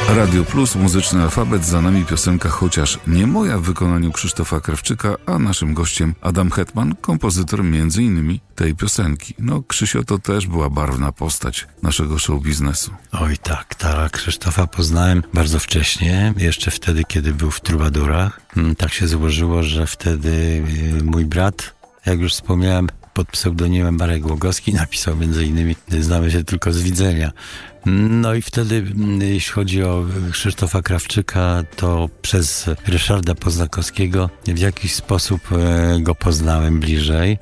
Radio Plus, muzyczny alfabet, za nami piosenka Chociaż nie moja w wykonaniu Krzysztofa Krawczyka, a naszym gościem Adam Hetman, kompozytor m.in. tej piosenki. No, Krzysio to też była barwna postać naszego show biznesu. Oj tak, Krzysztofa poznałem bardzo wcześnie, jeszcze wtedy, kiedy był w Trubadurach. Tak się złożyło, że wtedy mój brat, jak już wspomniałem, pod pseudonimem Marek Łogowski napisał m.in. Znamy się tylko z widzenia. No i wtedy, jeśli chodzi o Krzysztofa Krawczyka, to przez Ryszarda Poznakowskiego w jakiś sposób go poznałem bliżej.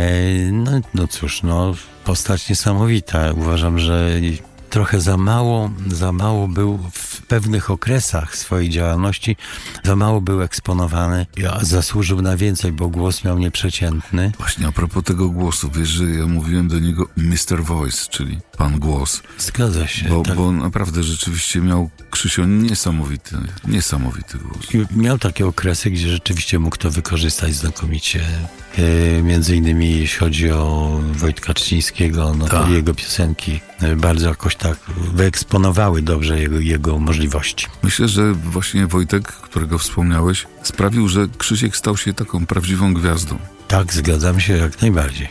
No cóż, postać niesamowita. Uważam, że trochę za mało był w pewnych okresach swojej działalności, za mało był eksponowany. Zasłużył na więcej, bo głos miał nieprzeciętny. Właśnie a propos tego głosu, wiesz, że ja mówiłem do niego Mr. Voice, czyli pan głos. Zgadza się. Bo naprawdę rzeczywiście miał Krzysio niesamowity głos. I miał takie okresy, gdzie rzeczywiście mógł to wykorzystać znakomicie. Między innymi jeśli chodzi o Wojtka Trzcińskiego, to jego piosenki bardzo jakoś tak wyeksponowały dobrze jego możliwości. Myślę, że właśnie Wojtek, którego wspomniałeś, sprawił, że Krzysiek stał się taką prawdziwą gwiazdą. Tak, zgadzam się jak najbardziej.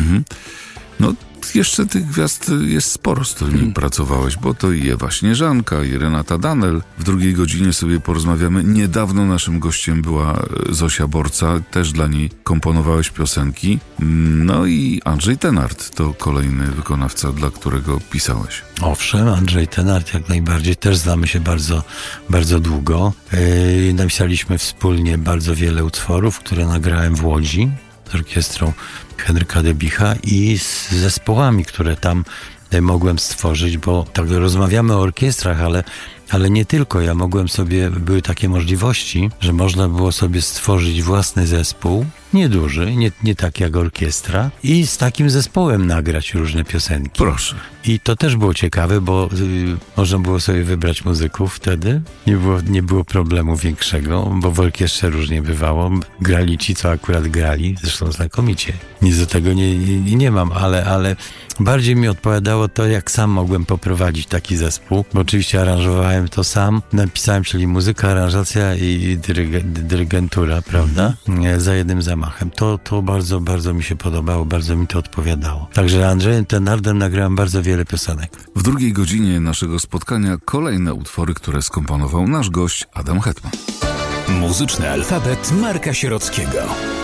No, jeszcze tych gwiazd jest sporo, z którymi pracowałeś, bo to i Ewa Śnieżanka, i Renata Danel. W drugiej godzinie sobie porozmawiamy. Niedawno naszym gościem była Zosia Borca, też dla niej komponowałeś piosenki. No i Andrzej Tenard to kolejny wykonawca, dla którego pisałeś. Owszem, Andrzej Tenard jak najbardziej, też znamy się bardzo, bardzo długo. Napisaliśmy wspólnie bardzo wiele utworów, które nagrałem w Łodzi z orkiestrą Henryka Debicha i z zespołami, które tam mogłem stworzyć, bo tak rozmawiamy o orkiestrach, ale nie tylko. Były takie możliwości, że można było sobie stworzyć własny zespół, nieduży, nie tak jak orkiestra, i z takim zespołem nagrać różne piosenki. Proszę. I to też było ciekawe, bo można było sobie wybrać muzyków wtedy. Nie było problemu większego, bo w orkiestrze różnie bywało. Grali ci, co akurat grali, zresztą znakomicie. Nic do tego nie mam, ale bardziej mi odpowiadało to, jak sam mogłem poprowadzić taki zespół, bo oczywiście aranżowałem to sam, napisałem, czyli muzyka, aranżacja i dyrygentura, prawda? Za jednym zamachem. To bardzo, bardzo mi się podobało, bardzo mi to odpowiadało. Także Andrzejem Tenardem nagrałem bardzo wiele piosenek. W drugiej godzinie naszego spotkania kolejne utwory, które skomponował nasz gość Adam Hetman. Muzyczny alfabet Marka Sierockiego.